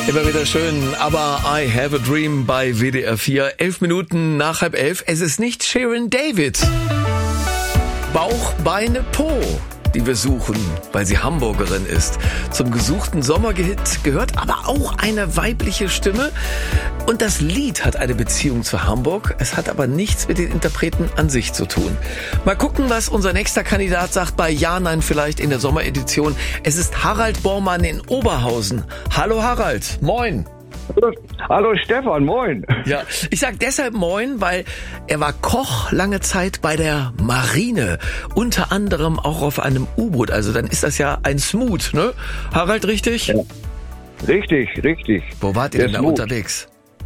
Immer wieder schön, aber I Have a Dream bei WDR 4, 11 Minuten nach 10:30. Es ist nicht Sharon David. Bauch, Beine, Po, die wir suchen, weil sie Hamburgerin ist. Zum gesuchten Sommerhit gehört aber auch eine weibliche Stimme. Und das Lied hat eine Beziehung zu Hamburg. Es hat aber nichts mit den Interpreten an sich zu tun. Mal gucken, was unser nächster Kandidat sagt bei Ja, Nein vielleicht in der Sommeredition. Es ist Harald Bormann in Oberhausen. Hallo Harald, moin. Hallo Stefan, moin. Ja, ich sag deshalb moin, weil er war Koch lange Zeit bei der Marine. Unter anderem auch auf einem U-Boot. Also dann ist das ja ein Smooth, ne? Harald, richtig? Ja. Richtig. Wo wart ihr denn da unterwegs?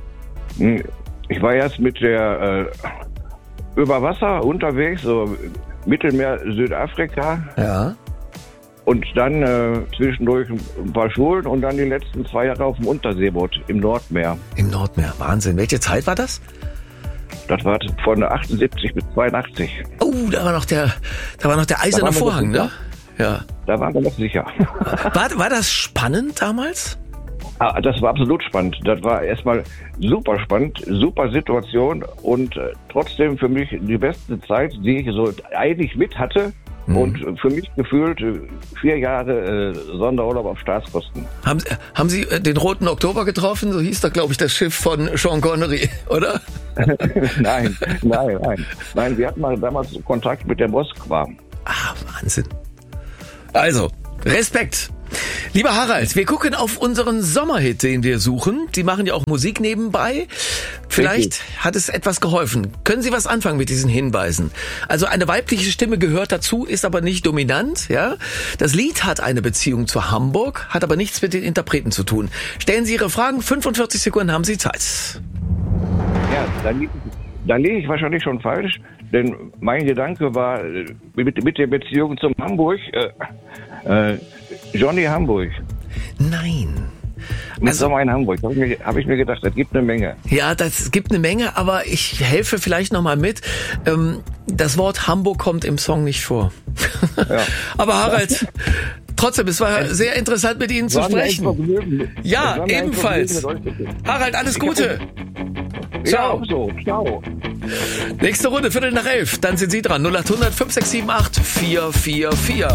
Ich war jetzt mit der über Wasser unterwegs, so Mittelmeer, Südafrika. Ja. Und dann zwischendurch ein paar Schulen und dann die letzten 2 Jahre auf dem Unterseeboot im Nordmeer. Im Nordmeer, Wahnsinn. Welche Zeit war das? Das war von 78 bis 82. Oh, da war noch der eiserne Vorhang, ne? Ja. Da waren wir noch sicher. War das spannend damals? Das war absolut spannend. Das war erstmal super spannend, super Situation und trotzdem für mich die beste Zeit, die ich so eigentlich mit hatte. Und für mich gefühlt 4 Jahre Sonderurlaub auf Staatskosten. Haben Sie den Roten Oktober getroffen? So hieß da, glaube ich, das Schiff von Sean Connery, oder? Nein. Wir hatten mal damals Kontakt mit der Moskwa. Wahnsinn. Also, Respekt. Lieber Harald, wir gucken auf unseren Sommerhit, den wir suchen. Sie machen ja auch Musik nebenbei. Vielleicht hat es etwas geholfen. Können Sie was anfangen mit diesen Hinweisen? Also eine weibliche Stimme gehört dazu, ist aber nicht dominant. Ja, das Lied hat eine Beziehung zu Hamburg, hat aber nichts mit den Interpreten zu tun. Stellen Sie Ihre Fragen, 45 Sekunden haben Sie Zeit. Ja, dann liege ich wahrscheinlich schon falsch, denn mein Gedanke war mit der Beziehung zum Hamburg, Johnny Hamburg. Nein. Mit Sommer in Hamburg, habe ich mir gedacht, das gibt eine Menge. Ja, das gibt eine Menge, aber ich helfe vielleicht nochmal mit. Das Wort Hamburg kommt im Song nicht vor. Ja. Aber Harald, trotzdem, es war sehr interessant mit Ihnen zu sprechen. Ja, ebenfalls. Harald, alles Gute. Ciao. Ja, auch so. Ciao. Nächste Runde, 11:15. Dann sind Sie dran. 0800 567 8444.